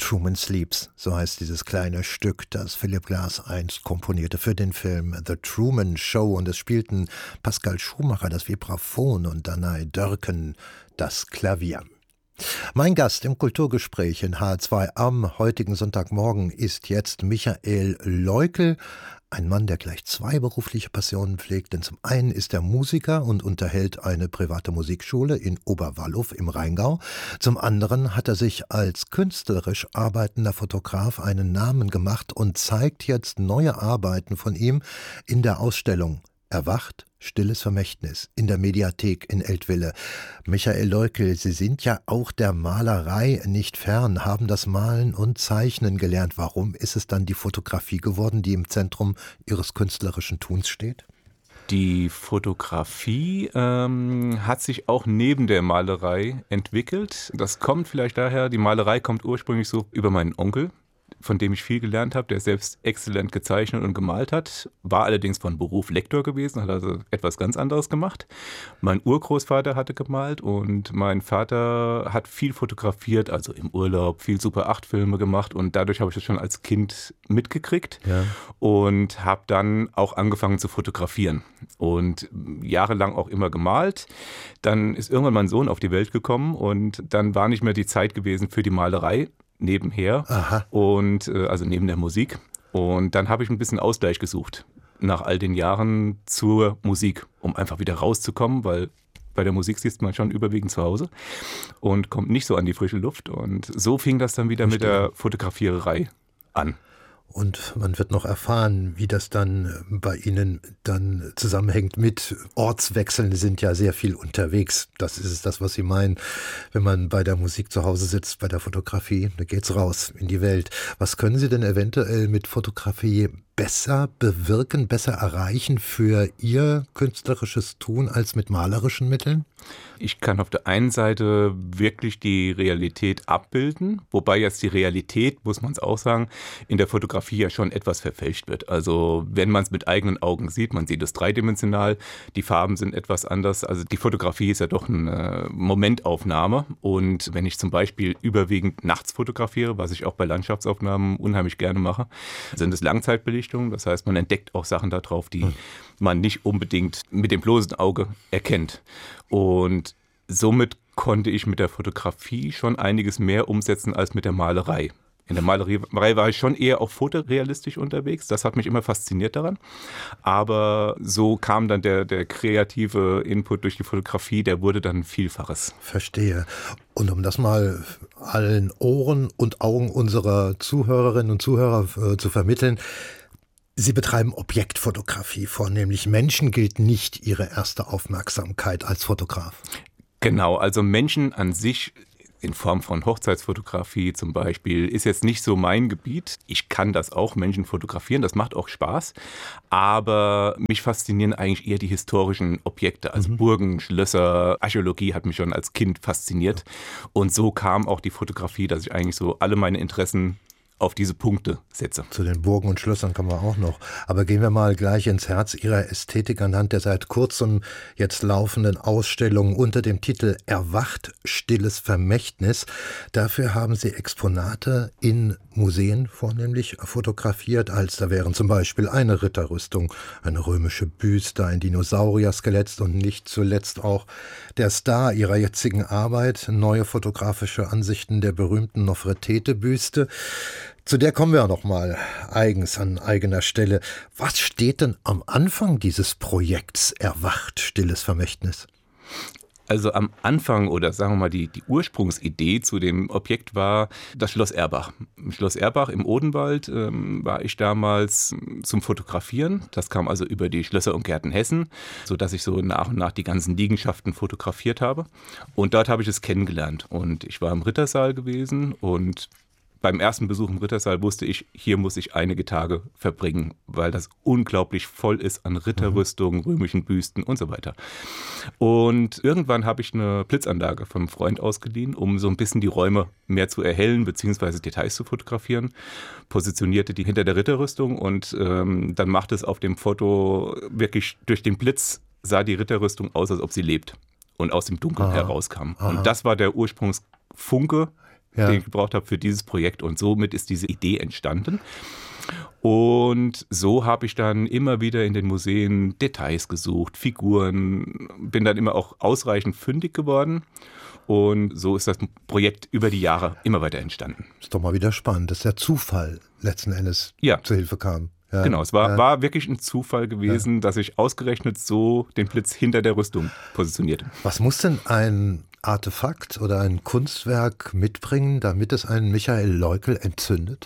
Truman Sleeps, so heißt dieses kleine Stück, das Philip Glass einst komponierte für den Film The Truman Show. Und es spielten Pascal Schumacher das Vibraphon und Danai Dörken das Klavier. Mein Gast im Kulturgespräch in H2 am heutigen Sonntagmorgen ist jetzt Michael Leukel, ein Mann, der gleich zwei berufliche Passionen pflegt. Denn zum einen ist er Musiker und unterhält eine private Musikschule in Oberwallow im Rheingau. Zum anderen hat er sich als künstlerisch arbeitender Fotograf einen Namen gemacht und zeigt jetzt neue Arbeiten von ihm in der Ausstellung Erwacht, stilles Vermächtnis in der Mediathek in Eltville. Michael Leukel, Sie sind ja auch der Malerei nicht fern, haben das Malen und Zeichnen gelernt. Warum ist es dann die Fotografie geworden, die im Zentrum Ihres künstlerischen Tuns steht? Die Fotografie hat sich auch neben der Malerei entwickelt. Das kommt vielleicht daher, die Malerei kommt ursprünglich so über meinen Onkel, von dem ich viel gelernt habe, der selbst exzellent gezeichnet und gemalt hat, war allerdings von Beruf Lektor gewesen, hat also etwas ganz anderes gemacht. Mein Urgroßvater hatte gemalt und mein Vater hat viel fotografiert, also im Urlaub, viel Super-8-Filme gemacht und dadurch habe ich das schon als Kind mitgekriegt und habe dann auch angefangen zu fotografieren und jahrelang auch immer gemalt. Dann ist irgendwann mein Sohn auf die Welt gekommen und dann war nicht mehr die Zeit gewesen für die Malerei nebenher. Aha. Und also neben der Musik. Und dann habe ich ein bisschen Ausgleich gesucht nach all den Jahren zur Musik, um einfach wieder rauszukommen, weil bei der Musik sitzt man schon überwiegend zu Hause und kommt nicht so an die frische Luft. Und so fing das dann wieder mit der Fotografiererei an. Und man wird noch erfahren, wie das dann bei Ihnen dann zusammenhängt mit Ortswechseln. Sie sind ja sehr viel unterwegs. Das ist es, was Sie meinen. Wenn man bei der Musik zu Hause sitzt, bei der Fotografie, da geht's raus in die Welt. Was können Sie denn eventuell mit Fotografie besser bewirken, besser erreichen für Ihr künstlerisches Tun als mit malerischen Mitteln? Ich kann auf der einen Seite wirklich die Realität abbilden, wobei jetzt die Realität, muss man es auch sagen, in der Fotografie ja schon etwas verfälscht wird. Also wenn man es mit eigenen Augen sieht, man sieht es dreidimensional, die Farben sind etwas anders. Also die Fotografie ist ja doch eine Momentaufnahme und wenn ich zum Beispiel überwiegend nachts fotografiere, was ich auch bei Landschaftsaufnahmen unheimlich gerne mache, sind es Langzeitbelichtungen. Das heißt, man entdeckt auch Sachen da drauf, die man nicht unbedingt mit dem bloßen Auge erkennt. Und somit konnte ich mit der Fotografie schon einiges mehr umsetzen als mit der Malerei. In der Malerei war ich schon eher auch fotorealistisch unterwegs. Das hat mich immer fasziniert daran. Aber so kam dann der kreative Input durch die Fotografie, der wurde dann Vielfaches. Verstehe. Und um das mal allen Ohren und Augen unserer Zuhörerinnen und Zuhörer zu vermitteln, Sie betreiben Objektfotografie vornehmlich. Menschen gilt nicht Ihre erste Aufmerksamkeit als Fotograf. Genau, also Menschen an sich in Form von Hochzeitsfotografie zum Beispiel ist jetzt nicht so mein Gebiet. Ich kann das auch, Menschen fotografieren, das macht auch Spaß. Aber mich faszinieren eigentlich eher die historischen Objekte, also Burgen, Schlösser, Archäologie hat mich schon als Kind fasziniert. Und so kam auch die Fotografie, dass ich eigentlich so alle meine Interessen auf diese Punkte setze. Zu den Burgen und Schlössern kommen wir auch noch. Aber gehen wir mal gleich ins Herz Ihrer Ästhetik anhand der seit kurzem jetzt laufenden Ausstellung unter dem Titel Erwacht, stilles Vermächtnis. Dafür haben Sie Exponate in Museen vornehmlich fotografiert, als da wären zum Beispiel eine Ritterrüstung, eine römische Büste, ein Dinosaurier-Skelett und nicht zuletzt auch der Star Ihrer jetzigen Arbeit, neue fotografische Ansichten der berühmten Nofretete-Büste. Zu der kommen wir noch mal eigens an eigener Stelle. Was steht denn am Anfang dieses Projekts Erwacht, stilles Vermächtnis? Also am Anfang oder sagen wir mal die Ursprungsidee zu dem Objekt war das Schloss Erbach. Im Schloss Erbach im Odenwald war ich damals zum Fotografieren. Das kam also über die Schlösser und Gärten Hessen, sodass ich so nach und nach die ganzen Liegenschaften fotografiert habe. Und dort habe ich es kennengelernt. Und ich war im Rittersaal gewesen und beim ersten Besuch im Rittersaal wusste ich, hier muss ich einige Tage verbringen, weil das unglaublich voll ist an Ritterrüstungen, römischen Büsten und so weiter. Und irgendwann habe ich eine Blitzanlage vom Freund ausgeliehen, um so ein bisschen die Räume mehr zu erhellen bzw. Details zu fotografieren. Positionierte die hinter der Ritterrüstung und dann machte es auf dem Foto wirklich durch den Blitz, sah die Ritterrüstung aus, als ob sie lebt und aus dem Dunkeln herauskam. Und das war der Ursprungsfunke, den ich gebraucht habe für dieses Projekt. Und somit ist diese Idee entstanden. Und so habe ich dann immer wieder in den Museen Details gesucht, Figuren, bin dann immer auch ausreichend fündig geworden. Und so ist das Projekt über die Jahre immer weiter entstanden. Ist doch mal wieder spannend, dass der Zufall letzten Endes zur Hilfe kam. Ja, genau, es war wirklich ein Zufall gewesen, dass ich ausgerechnet so den Blitz hinter der Rüstung positionierte. Was muss denn ein Artefakt oder ein Kunstwerk mitbringen, damit es einen Michael Leukel entzündet?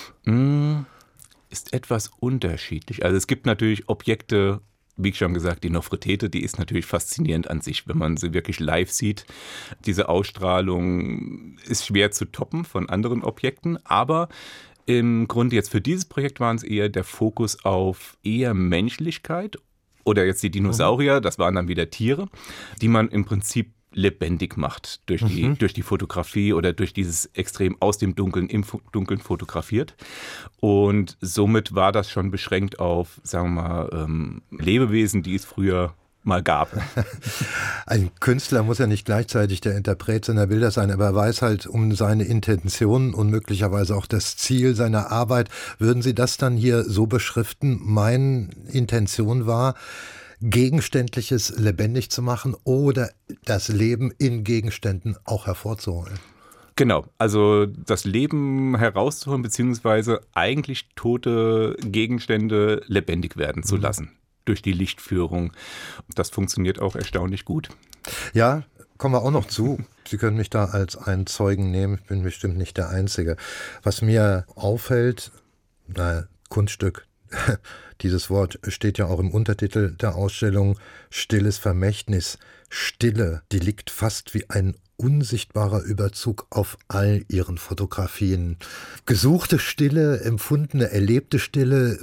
Ist etwas unterschiedlich. Also es gibt natürlich Objekte, wie ich schon gesagt, die Nofretete, die ist natürlich faszinierend an sich, wenn man sie wirklich live sieht. Diese Ausstrahlung ist schwer zu toppen von anderen Objekten, aber im Grunde jetzt für dieses Projekt waren es eher der Fokus auf eher Menschlichkeit oder jetzt die Dinosaurier, das waren dann wieder Tiere, die man im Prinzip lebendig macht durch die Fotografie oder durch dieses extrem aus dem Dunkeln im Dunkeln fotografiert. Und somit war das schon beschränkt auf, sagen wir mal, Lebewesen, die es früher mal gab. Ein Künstler muss ja nicht gleichzeitig der Interpret seiner Bilder sein, aber er weiß halt um seine Intentionen und möglicherweise auch das Ziel seiner Arbeit. Würden Sie das dann hier so beschriften? Meine Intention war, Gegenständliches lebendig zu machen oder das Leben in Gegenständen auch hervorzuholen. Genau, also das Leben herauszuholen, beziehungsweise eigentlich tote Gegenstände lebendig werden zu lassen durch die Lichtführung. Das funktioniert auch erstaunlich gut. Ja, kommen wir auch noch zu. Sie können mich da als einen Zeugen nehmen, ich bin bestimmt nicht der Einzige. Was mir auffällt, Kunststück, dieses Wort steht ja auch im Untertitel der Ausstellung, stilles Vermächtnis. Stille, die liegt fast wie ein unsichtbarer Überzug auf all ihren Fotografien. Gesuchte Stille, empfundene, erlebte Stille,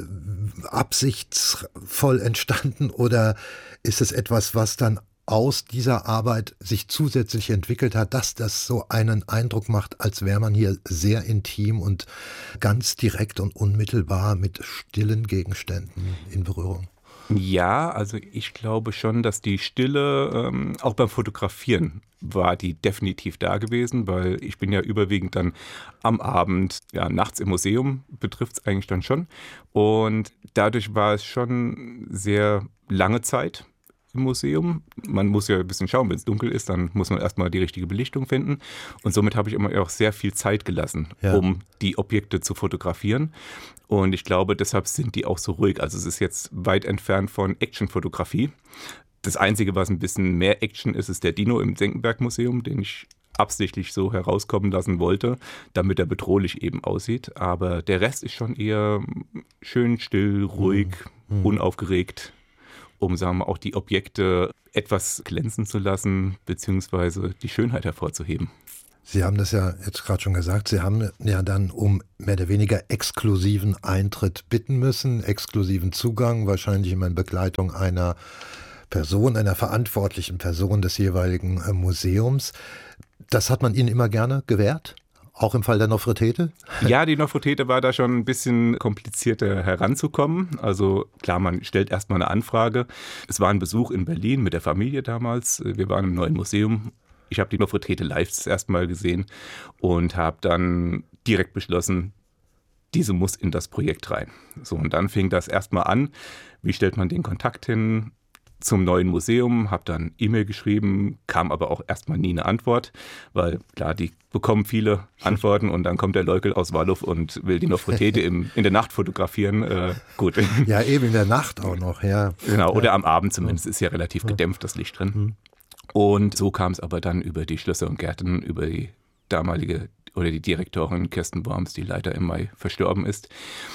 absichtsvoll entstanden oder ist es etwas, was dann aus dieser Arbeit sich zusätzlich entwickelt hat, dass das so einen Eindruck macht, als wäre man hier sehr intim und ganz direkt und unmittelbar mit stillen Gegenständen in Berührung? Ja, also ich glaube schon, dass die Stille auch beim Fotografieren war die definitiv da gewesen, weil ich bin ja überwiegend dann am Abend, nachts im Museum, betrifft es eigentlich dann schon. Und dadurch war es schon sehr lange Zeit im Museum. Man muss ja ein bisschen schauen, wenn es dunkel ist, dann muss man erstmal die richtige Belichtung finden. Und somit habe ich immer auch sehr viel Zeit gelassen, um die Objekte zu fotografieren. Und ich glaube, deshalb sind die auch so ruhig. Also es ist jetzt weit entfernt von Actionfotografie. Das Einzige, was ein bisschen mehr Action ist, ist der Dino im Senckenberg-Museum, den ich absichtlich so herauskommen lassen wollte, damit er bedrohlich eben aussieht. Aber der Rest ist schon eher schön still, ruhig, unaufgeregt, um, sagen wir, auch die Objekte etwas glänzen zu lassen, beziehungsweise die Schönheit hervorzuheben. Sie haben das ja jetzt gerade schon gesagt, Sie haben ja dann um mehr oder weniger exklusiven Eintritt bitten müssen, exklusiven Zugang, wahrscheinlich immer in Begleitung einer Person, einer verantwortlichen Person des jeweiligen Museums. Das hat man Ihnen immer gerne gewährt? Auch im Fall der Nofretete? Ja, die Nofretete war da schon ein bisschen komplizierter heranzukommen. Also klar, man stellt erstmal eine Anfrage. Es war ein Besuch in Berlin mit der Familie damals. Wir waren im Neuen Museum. Ich habe die Nofretete live das erste Mal gesehen und habe dann direkt beschlossen, diese muss in das Projekt rein. So, und dann fing das erstmal an. Wie stellt man den Kontakt hin zum Neuen Museum? Habe dann E-Mail geschrieben, kam aber auch erstmal nie eine Antwort, weil klar, die bekommen viele Antworten und dann kommt der Leukel aus Wallow und will die Nofretete in der Nacht fotografieren. Gut. Ja, eben in der Nacht auch noch, ja. Genau, oder am Abend zumindest, ist ja relativ gedämpft das Licht drin. Und so kam es aber dann über die Schlösser und Gärten, über die damalige oder die Direktorin Kirsten Worms, die leider im Mai verstorben ist,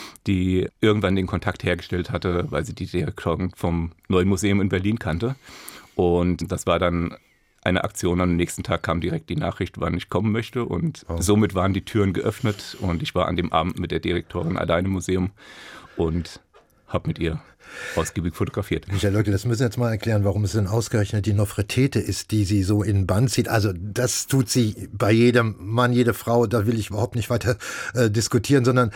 die irgendwann den Kontakt hergestellt hatte, weil sie die Direktorin vom Neuen Museum in Berlin kannte. Und das war dann eine Aktion. Am nächsten Tag kam direkt die Nachricht, wann ich kommen möchte. Und somit waren die Türen geöffnet und ich war an dem Abend mit der Direktorin allein im Museum und habe mit ihr ausgiebig fotografiert. Michael Leukl, das müssen Sie jetzt mal erklären, warum es denn ausgerechnet die Nofretete ist, die Sie so in den Bann zieht. Also das tut sie bei jedem Mann, jede Frau, da will ich überhaupt nicht weiter diskutieren, sondern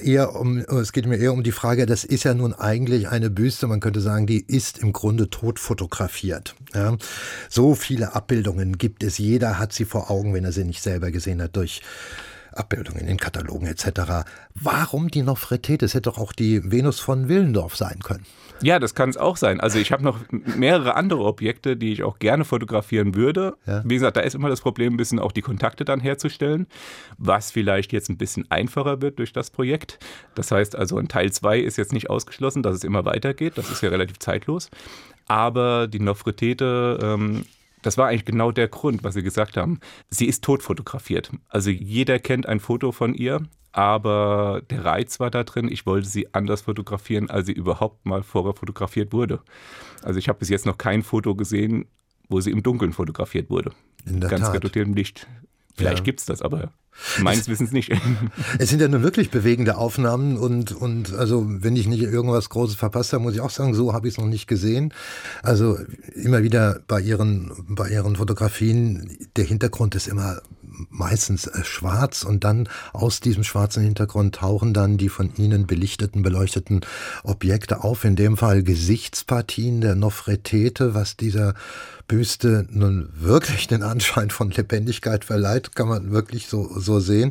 es geht mir eher um die Frage, das ist ja nun eigentlich eine Büste, man könnte sagen, die ist im Grunde tot fotografiert. Ja? So viele Abbildungen gibt es, jeder hat sie vor Augen, wenn er sie nicht selber gesehen hat, durch Abbildungen in Katalogen etc. Warum die Nofretete? Es hätte doch auch die Venus von Willendorf sein können. Ja, das kann es auch sein. Also ich habe noch mehrere andere Objekte, die ich auch gerne fotografieren würde. Ja. Wie gesagt, da ist immer das Problem, ein bisschen auch die Kontakte dann herzustellen, was vielleicht jetzt ein bisschen einfacher wird durch das Projekt. Das heißt also, in Teil 2 ist jetzt nicht ausgeschlossen, dass es immer weitergeht. Das ist ja relativ zeitlos. Aber die Nofretete, das war eigentlich genau der Grund, was Sie gesagt haben. Sie ist tot fotografiert. Also jeder kennt ein Foto von ihr, aber der Reiz war da drin, ich wollte sie anders fotografieren, als sie überhaupt mal vorher fotografiert wurde. Also ich habe bis jetzt noch kein Foto gesehen, wo sie im Dunkeln fotografiert wurde. In der Ganz Tat. reduziertem Licht. Vielleicht gibt es das, aber meines Wissens nicht. Es sind ja nun wirklich bewegende Aufnahmen und also wenn ich nicht irgendwas Großes verpasst habe, muss ich auch sagen, so habe ich es noch nicht gesehen. Also immer wieder bei ihren Fotografien, der Hintergrund ist immer meistens schwarz und dann aus diesem schwarzen Hintergrund tauchen dann die von Ihnen belichteten, beleuchteten Objekte auf. In dem Fall Gesichtspartien der Nofretete, was dieser Büste nun wirklich den Anschein von Lebendigkeit verleiht, kann man wirklich so sehen.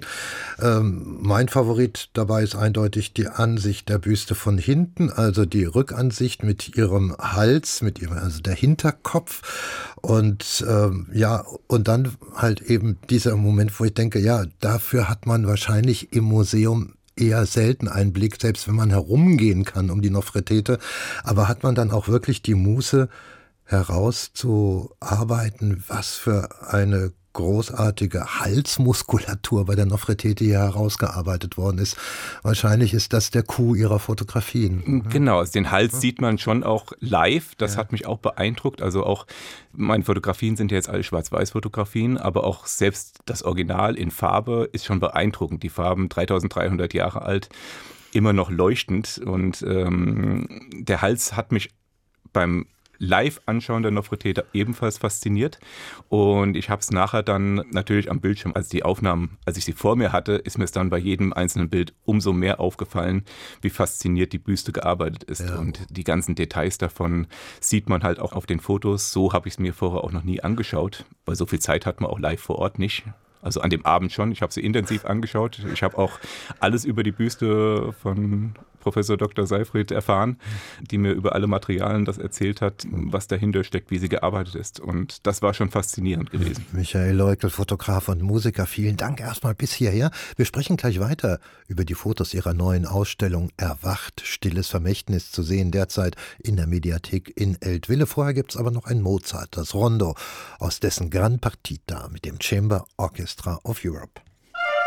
Mein Favorit dabei ist eindeutig die Ansicht der Büste von hinten, also die Rückansicht mit ihrem Hals, also der Hinterkopf und und dann halt eben dieser Moment, wo ich denke, ja, dafür hat man wahrscheinlich im Museum eher selten einen Blick, selbst wenn man herumgehen kann um die Nofretete, aber hat man dann auch wirklich die Muße, herauszuarbeiten, was für eine großartige Halsmuskulatur bei der Nofretete hier herausgearbeitet worden ist. Wahrscheinlich ist das der Coup ihrer Fotografien. Genau, den Hals sieht man schon auch live. Das hat mich auch beeindruckt. Also auch meine Fotografien sind ja jetzt alle Schwarz-Weiß-Fotografien, aber auch selbst das Original in Farbe ist schon beeindruckend. Die Farben 3300 Jahre alt, immer noch leuchtend. Und der Hals hat mich beim Live-Anschauen der Nofretete ebenfalls fasziniert und ich habe es nachher dann natürlich am Bildschirm, als ich sie vor mir hatte, ist mir es dann bei jedem einzelnen Bild umso mehr aufgefallen, wie fasziniert die Büste gearbeitet ist und die ganzen Details davon sieht man halt auch auf den Fotos. So habe ich es mir vorher auch noch nie angeschaut, weil so viel Zeit hat man auch live vor Ort nicht. Also an dem Abend schon. Ich habe sie intensiv angeschaut. Ich habe auch alles über die Büste von Professor Dr. Seyfried erfahren, die mir über alle Materialien das erzählt hat, was dahinter steckt, wie sie gearbeitet ist. Und das war schon faszinierend gewesen. Michael Leukl, Fotograf und Musiker, vielen Dank erstmal bis hierher. Wir sprechen gleich weiter über die Fotos Ihrer neuen Ausstellung Erwacht, stilles Vermächtnis, zu sehen derzeit in der Mediathek in Eltville. Vorher gibt es aber noch ein Mozart, das Rondo, aus dessen Gran Partita mit dem Chamber Orchestra of Europe.